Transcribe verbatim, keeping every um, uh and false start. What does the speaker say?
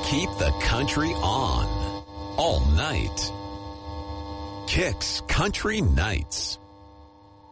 keep the country on all night. Kicks Country Nights.